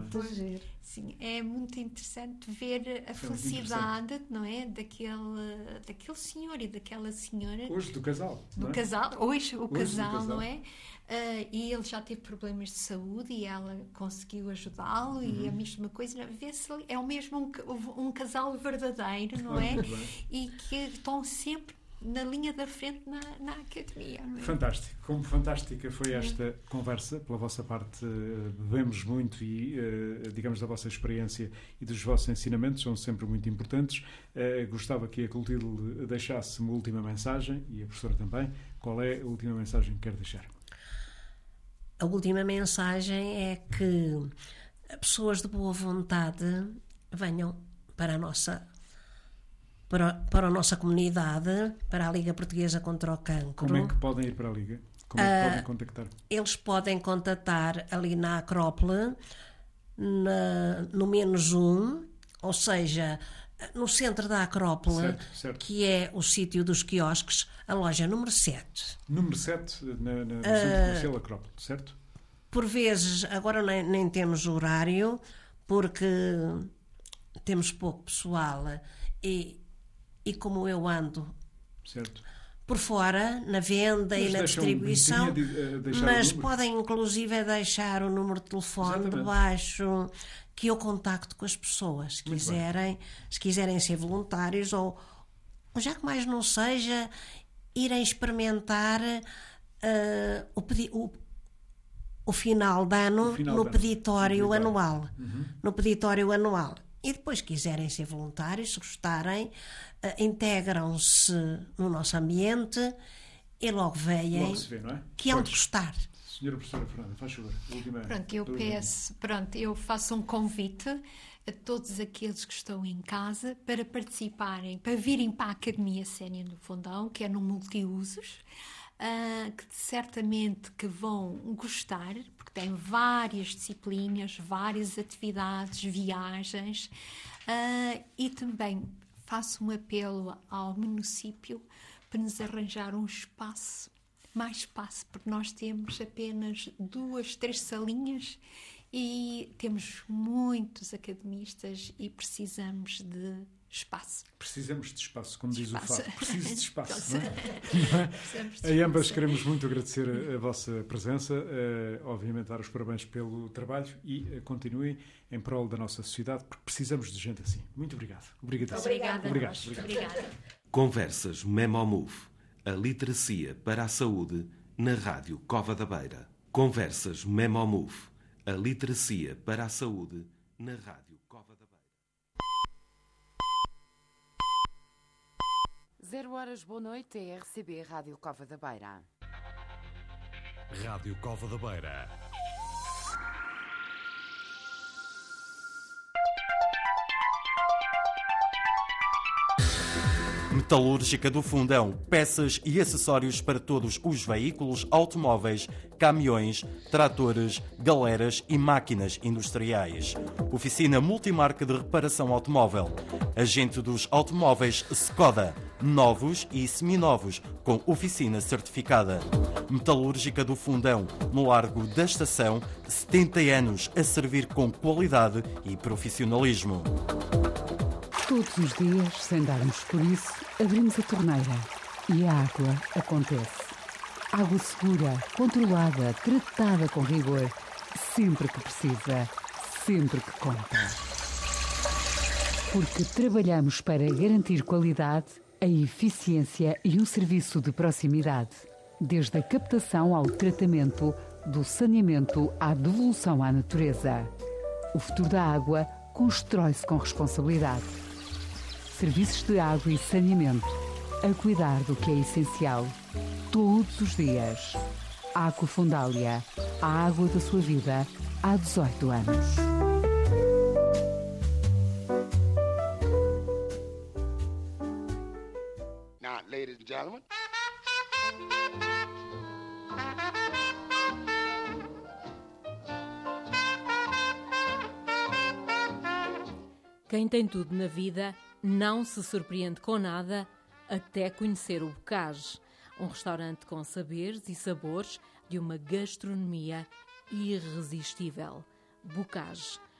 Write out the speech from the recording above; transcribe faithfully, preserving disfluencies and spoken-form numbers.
muito giro. Sim, é muito interessante ver a é felicidade, não é? Daquele, daquele senhor e daquela senhora. Hoje do casal. Do não é? casal, hoje o Hoje casal, casal, não é? Uh, e ele já teve problemas de saúde e ela conseguiu ajudá-lo, uhum. e a mesma coisa, vê-se é o mesmo um, um casal verdadeiro, não é? E que estão sempre na linha da frente na, na academia. Não é? Fantástico. Como fantástica foi esta é. conversa, pela vossa parte, bebemos muito e, digamos, da vossa experiência e dos vossos ensinamentos, são sempre muito importantes. Gostava que a Clotilde deixasse uma última mensagem, e a professora também. Qual é a última mensagem que quer deixar? A última mensagem é que pessoas de boa vontade venham para a nossa para, para a nossa comunidade, para a Liga Portuguesa contra o Cancro. Como é que podem ir para a Liga? Como é que uh, podem contactar? Eles podem contatar ali na Acrópole, na, no menos um, ou seja, no centro da Acrópole, certo, certo. que é o sítio dos quiosques, a loja número sete. Número sete, na, na, no centro uh, comercial Acrópole, certo? Por vezes, agora nem, nem temos horário, porque temos pouco pessoal e, e como eu ando certo. por fora, na venda mas e na distribuição, de, uh, mas podem inclusive deixar o número de telefone exatamente. debaixo, que eu contacto com as pessoas, se quiserem, se quiserem ser voluntários ou, ou já que mais não seja, irem experimentar uh, o, pedi- o, o final de ano final no de peditório ano. anual. Uhum. No peditório anual. E depois quiserem ser voluntários, se gostarem, uh, integram-se no nosso ambiente e logo veem logo se vê, não é? que hão de gostar. Senhora Professora Fernanda, faz favor. Última, pronto, eu peço, pronto, eu faço um convite a todos aqueles que estão em casa para participarem, para virem para a Academia Sénior do Fundão, que é no multiusos, uh, que certamente que vão gostar, porque tem várias disciplinas, várias atividades, viagens, uh, e também faço um apelo ao município para nos arranjar um espaço, mais espaço, porque nós temos apenas duas, três salinhas e temos muitos academistas e precisamos de espaço. Precisamos de espaço, como diz espaço. o Fábio. Preciso de espaço. Não é? Precisamos de a ambas espaço. queremos muito agradecer a, a vossa presença, uh, obviamente dar os parabéns pelo trabalho e uh, continuem em prol da nossa sociedade, porque precisamos de gente assim. Muito obrigado. Obrigadíssimo. Obrigada. Obrigado. Obrigado. Obrigada. Conversas Memomove. A literacia para a saúde na Rádio Cova da Beira. Conversas Memomove. A literacia para a saúde na Rádio Cova da Beira. Zero horas, boa noite, é R C B Rádio Cova da Beira. Rádio Cova da Beira. Metalúrgica do Fundão, peças e acessórios para todos os veículos, automóveis, caminhões, tratores, galeras e máquinas industriais. Oficina multimarca de reparação automóvel. Agente dos automóveis Skoda, novos e seminovos, com oficina certificada. Metalúrgica do Fundão, no Largo da Estação, setenta anos a servir com qualidade e profissionalismo. Todos os dias, sem darmos por isso, abrimos a torneira e a água acontece. Água segura, controlada, tratada com rigor, sempre que precisa, sempre que conta. Porque trabalhamos para garantir qualidade, a eficiência e um serviço de proximidade. Desde a captação ao tratamento, do saneamento à devolução à natureza. O futuro da água constrói-se com responsabilidade. Serviços de água e saneamento, a cuidar do que é essencial, todos os dias. Água Fundália, a água da sua vida, há dezoito anos. Now, ladies and gentlemen. Quem tem tudo na vida não se surpreende com nada até conhecer o Bocage, um restaurante com saberes e sabores de uma gastronomia irresistível. Bocage,